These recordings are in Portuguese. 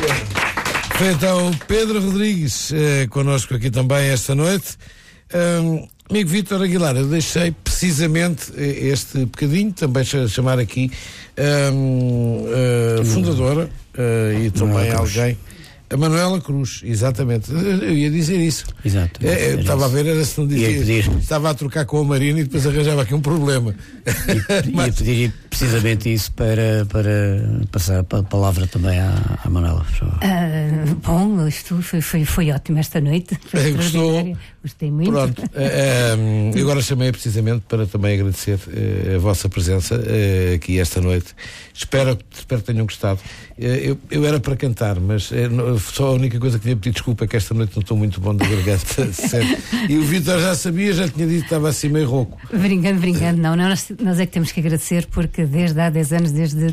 Foi então Pedro Rodrigues connosco aqui também esta noite. Amigo Vítor Aguilar, eu deixei precisamente este bocadinho, também chamar aqui fundadora e também alguém, a Manuela Cruz, exatamente. Eu ia dizer isso. Exato. Estava a ver, era se não dizia. Estava a trocar com a Marina e depois arranjava aqui um problema. Ia pedir precisamente isso para passar a palavra também à Manuela. Bom, isto foi ótimo esta noite. Gostou? Gostei muito. Pronto. Eu agora chamei precisamente para também agradecer a vossa presença aqui esta noite. Espero que tenham gostado. Eu era para cantar, mas só a única coisa que tinha pedido desculpa é que esta noite não estou muito bom da garganta. Sério. E o Vítor já sabia, já tinha dito que estava assim meio rouco. Brincando, não. Nós é que temos que agradecer, porque desde há 10 anos, desde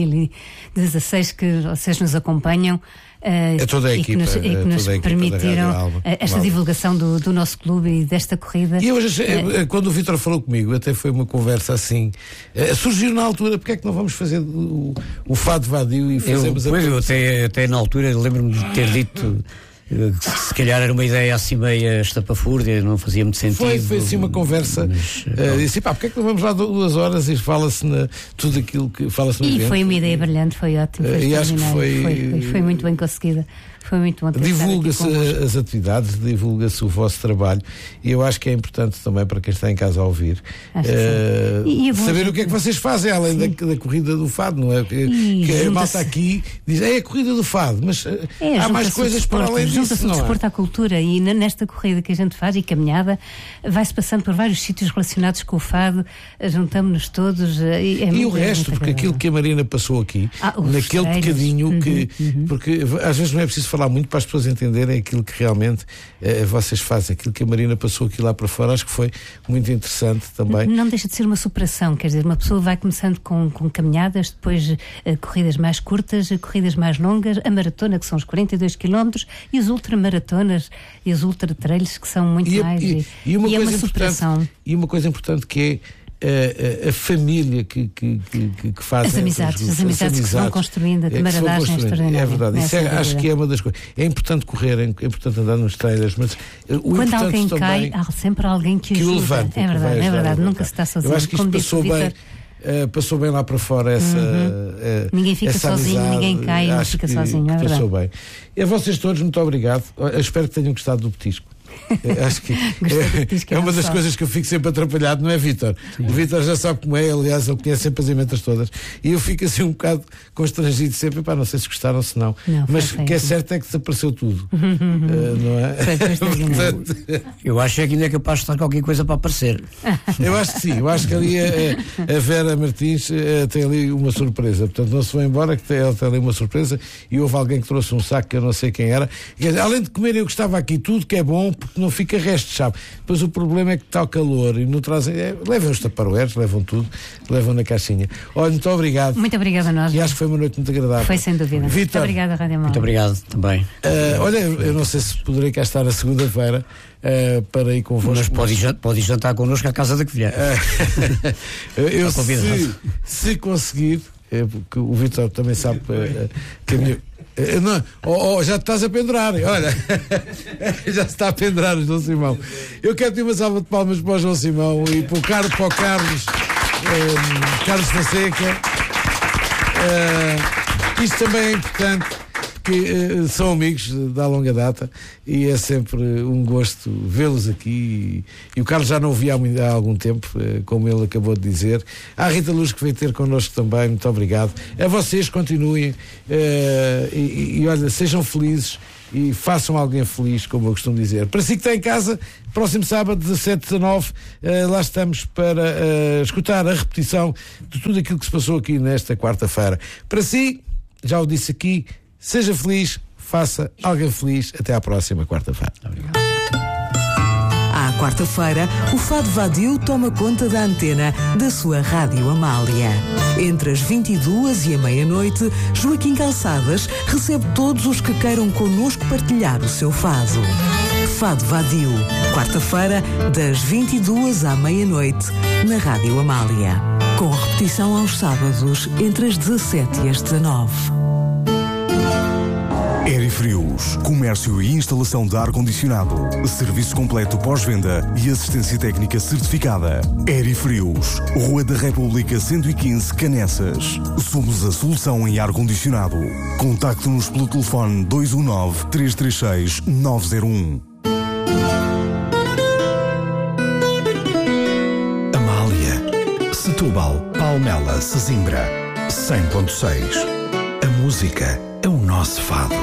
2016, que vocês nos acompanham. É toda a equipa, que nos permitiram esta divulgação do nosso clube e desta corrida. E hoje, quando o Vítor falou comigo, até foi uma conversa assim, surgiu na altura, porque é que não vamos fazer o Fado Vadio e fazemos eu até na altura lembro-me de ter dito que se calhar era uma ideia assim meia estapafúrdia, não fazia muito sentido. Foi assim uma conversa, disse, porque é que não vamos lá 2 horas e fala-se tudo aquilo que fala-se no evento. E foi uma ideia brilhante, foi ótimo. E acho que foi muito bem conseguida. Foi muito bom. Divulga-se as atividades, divulga-se o vosso trabalho, e eu acho que é importante também para quem está em casa a ouvir saber o que é que vocês fazem além da corrida do fado, não é? Que a malta aqui diz, é a corrida do fado, mas há mais coisas para além disso. Junta-se o desporto à cultura, e nesta corrida que a gente faz e caminhada vai-se passando por vários sítios relacionados com o fado, juntamos-nos todos e o resto, porque aquilo que a Marina passou aqui naquele bocadinho porque às vezes não é preciso falar muito para as pessoas entenderem aquilo que realmente vocês fazem, aquilo que a Marina passou aqui lá para fora. Acho que foi muito interessante também. Não deixa de ser uma superação, quer dizer, uma pessoa vai começando com caminhadas, depois corridas mais curtas, corridas mais longas, a maratona, que são os 42 km, e as ultramaratonas e as ultratrails, que são muito mais. E é uma superação. E uma coisa importante que é a família que faz as amizades que se vão construindo, a camaradagem extraordinária. É verdade, isso acho que é uma das coisas. É importante correr, é importante andar nos trailers, mas quando alguém cai, há sempre alguém que o levanta. É verdade, nunca se está sozinho. Eu acho que isto passou bem lá para fora essa ninguém fica essa sozinho, amizade, ninguém cai, não fica sozinho, é verdade. Passou bem. E a vocês todos, muito obrigado. Eu espero que tenham gostado do petisco. Acho que é uma das coisas que eu fico sempre atrapalhado, não é, Vítor? O Vítor já sabe como é, aliás, ele conhece sempre as emendas todas, e eu fico assim um bocado constrangido sempre, não sei se gostaram ou se não, mas o que é certo é que desapareceu tudo. Não é? Portanto, eu acho que ainda é capaz de estar qualquer coisa para aparecer. Eu acho que sim, eu acho que ali a Vera Martins tem ali uma surpresa, portanto não se vão embora, que ela tem ali uma surpresa, e houve alguém que trouxe um saco que eu não sei quem era. Além de comer, eu gostava aqui tudo que é bom, porque não fica resto, sabe? Depois o problema é que está o calor e não trazem. Levam os taparoeiros, levam tudo, levam na caixinha. Olha, muito obrigado. Muito obrigada a nós. E acho que foi uma noite muito agradável. Foi, sem dúvida. Vítor, muito obrigada, Rádio Mal. Muito obrigado também. Olha, eu não sei se poderei cá estar na segunda-feira para ir convosco. Mas pode jantar connosco à casa da que vier. Eu se conseguir, porque o Vítor também sabe que a minha. Não, já te estás a pendurar, olha, já se está a pendurar o João Simão. Eu quero ter uma salva de palmas para o João Simão e para o Carlos Fonseca. Isto também é importante, porque são amigos da longa data e é sempre um gosto vê-los aqui, e o Carlos já não o via há algum tempo, como ele acabou de dizer. À Rita Luz, que veio ter connosco também, muito obrigado. A vocês, continuem e olha, sejam felizes e façam alguém feliz, como eu costumo dizer. Para si que está em casa, próximo sábado, 17-19, lá estamos para escutar a repetição de tudo aquilo que se passou aqui nesta quarta-feira. Para si, já o disse aqui, seja feliz, faça alguém feliz. Até à próxima quarta-feira. À quarta-feira, o Fado Vadio toma conta da antena da sua Rádio Amália. Entre as 22 e a meia-noite, Joaquim Calçadas recebe todos os que queiram connosco partilhar o seu fado. Fado Vadio, quarta-feira, das 22 à meia-noite, na Rádio Amália. Com repetição aos sábados, entre as 17 e as 19. Aerifrios, comércio e instalação de ar-condicionado, serviço completo pós-venda e assistência técnica certificada. Aerifrios, Rua da República 115, Canessas. Somos a solução em ar-condicionado. Contacte-nos pelo telefone 219-336-901. Amália, Setúbal, Palmela, Sesimbra, 100.6. A música é o nosso fado.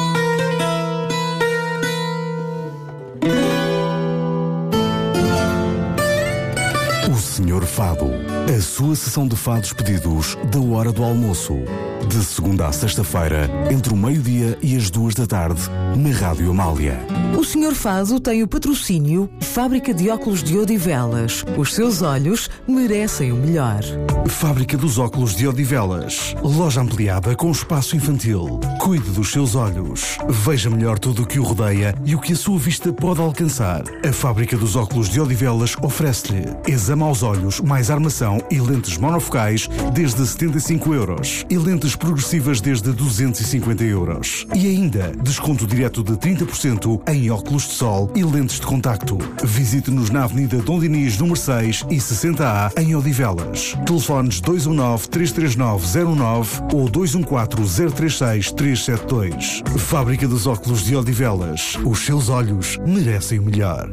O Senhor Fado, a sua sessão de fados pedidos da hora do almoço. De segunda à sexta-feira, entre o meio-dia e as 2 da tarde, na Rádio Amália. O Senhor Fado tem o patrocínio Fábrica de Óculos de Odivelas. Os seus olhos merecem o melhor. Fábrica dos Óculos de Odivelas. Loja ampliada com espaço infantil. Cuide dos seus olhos. Veja melhor tudo o que o rodeia e o que a sua vista pode alcançar. A Fábrica dos Óculos de Odivelas oferece-lhe exame aos olhos, mais armação e lentes monofocais desde 75 euros. E lentes progressivas desde 250 euros. E ainda, desconto direto de 30% em óculos de sol e lentes de contacto. Visite-nos na Avenida Dom Dinis, número 6 e 60A, em Odivelas. Telefones 219-339-09 ou 214-036-372. Fábrica dos Óculos de Odivelas. Os seus olhos merecem o melhor.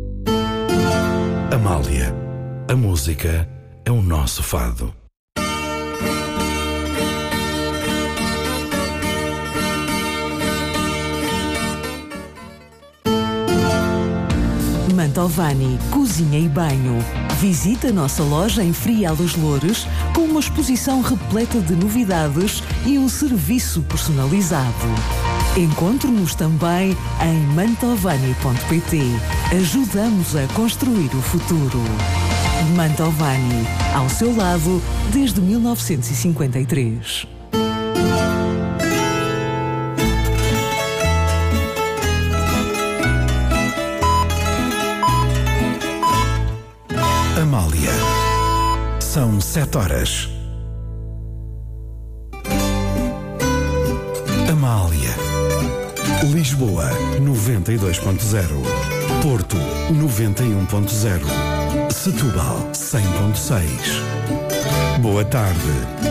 Amália, a música é o nosso fado. Mantovani, cozinha e banho. Visite a nossa loja em Frial dos Loures com uma exposição repleta de novidades e um serviço personalizado. Encontre-nos também em mantovani.pt. Ajudamos a construir o futuro. Mantovani, ao seu lado desde 1953. Amália, são 7 horas. Amália, Lisboa 92.0, Porto 91.0, Setúbal 100.6. Boa tarde.